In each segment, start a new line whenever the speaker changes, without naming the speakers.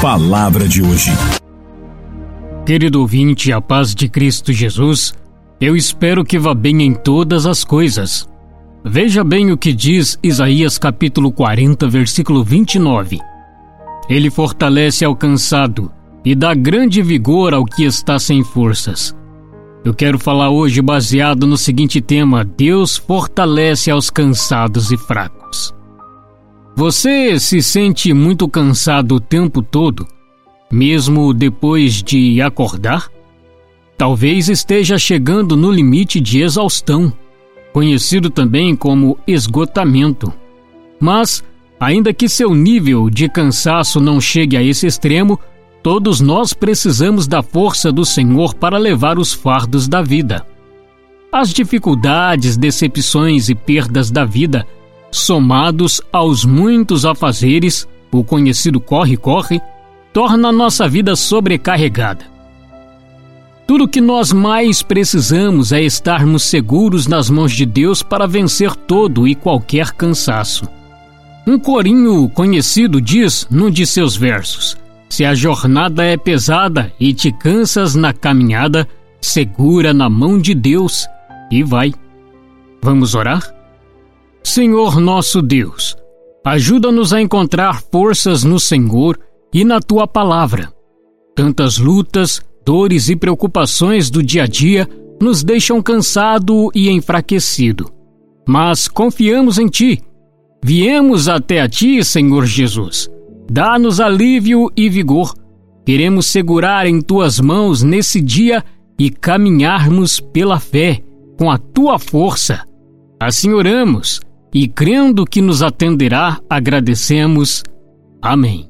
Palavra de hoje.
Querido ouvinte, a paz de Cristo Jesus, eu espero que vá bem em todas as coisas. Veja bem o que diz Isaías capítulo 40, versículo 29. Ele fortalece ao cansado e dá grande vigor ao que está sem forças. Eu quero falar hoje baseado no seguinte tema: Deus fortalece aos cansados e fracos. Você se sente muito cansado o tempo todo, mesmo depois de acordar? Talvez esteja chegando no limite de exaustão, conhecido também como esgotamento. Mas, ainda que seu nível de cansaço não chegue a esse extremo, todos nós precisamos da força do Senhor para levar os fardos da vida. As dificuldades, decepções e perdas da vida, somados aos muitos afazeres, o conhecido corre-corre, torna a nossa vida sobrecarregada. Tudo o que nós mais precisamos é estarmos seguros nas mãos de Deus para vencer todo e qualquer cansaço. Um corinho conhecido diz num de seus versos: se a jornada é pesada e te cansas na caminhada, segura na mão de Deus e vai. Vamos orar? Senhor nosso Deus, ajuda-nos a encontrar forças no Senhor e na Tua Palavra. Tantas lutas, dores e preocupações do dia a dia nos deixam cansado e enfraquecido. Mas confiamos em Ti. Viemos até a Ti, Senhor Jesus. Dá-nos alívio e vigor. Queremos segurar em Tuas mãos nesse dia e caminharmos pela fé, com a Tua força. Assim oramos e, crendo que nos atenderá, agradecemos. Amém.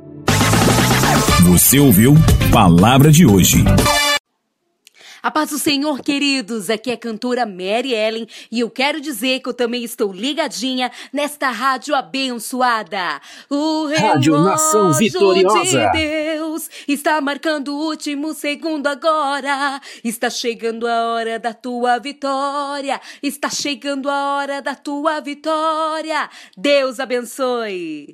Você ouviu Palavra de hoje.
A paz do Senhor, queridos, aqui é a cantora Mary Ellen e eu quero dizer que eu também estou ligadinha nesta rádio abençoada. O
Rádio Nação Vitoriosa
de Deus está marcando o último segundo agora. Está chegando a hora da tua vitória. Está chegando a hora da tua vitória. Deus abençoe.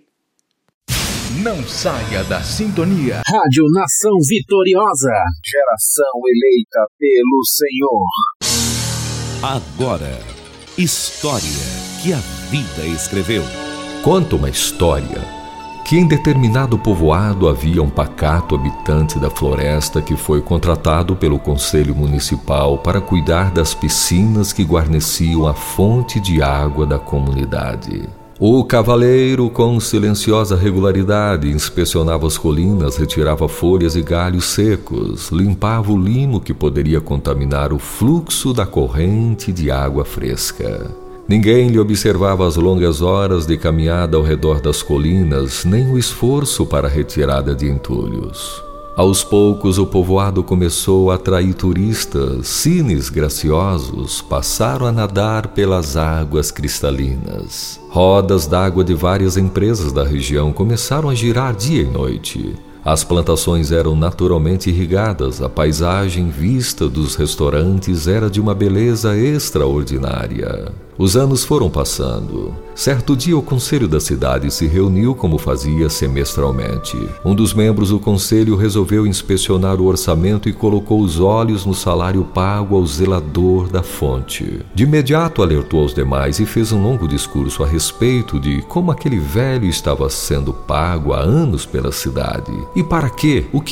Não saia da sintonia.
Rádio Nação Vitoriosa. Geração eleita pelo Senhor.
Agora, história que a vida escreveu. Conta uma história que em determinado povoado havia um pacato habitante da floresta que foi contratado pelo Conselho Municipal para cuidar das piscinas que guarneciam a fonte de água da comunidade. O cavaleiro, com silenciosa regularidade, inspecionava as colinas, retirava folhas e galhos secos, limpava o limo que poderia contaminar o fluxo da corrente de água fresca. Ninguém lhe observava as longas horas de caminhada ao redor das colinas, nem o esforço para a retirada de entulhos. Aos poucos, o povoado começou a atrair turistas. Cines graciosos passaram a nadar pelas águas cristalinas. Rodas d'água de várias empresas da região começaram a girar dia e noite. As plantações eram naturalmente irrigadas, a paisagem vista dos restaurantes era de uma beleza extraordinária. Os anos foram passando. Certo dia, o conselho da cidade se reuniu como fazia semestralmente. Um dos membros do conselho resolveu inspecionar o orçamento e colocou os olhos no salário pago ao zelador da fonte. De imediato alertou os demais e fez um longo discurso a respeito de como aquele velho estava sendo pago há anos pela cidade. E para quê? O que